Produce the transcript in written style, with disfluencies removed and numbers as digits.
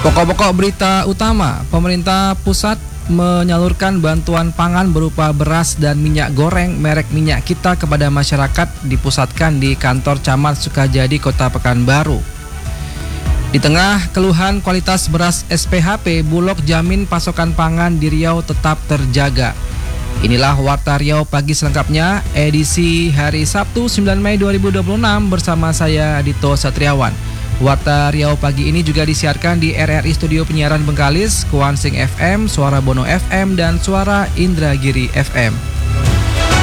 Pokok-pokok berita utama, pemerintah pusat menyalurkan bantuan pangan berupa beras dan minyak goreng merek Minyak Kita kepada masyarakat dipusatkan di kantor Camat Sukajadi, Kota Pekanbaru. Di tengah keluhan kualitas beras SPHP, Bulog jamin pasokan pangan di Riau tetap terjaga. Inilah Warta Riau Pagi selengkapnya, edisi hari Sabtu 9 Mei 2026 bersama saya Dito Satriawan. Warta Riau Pagi ini juga disiarkan di RRI Studio Penyiaran Bengkalis, Kuansing FM, Suara Bono FM, dan Suara Indragiri FM.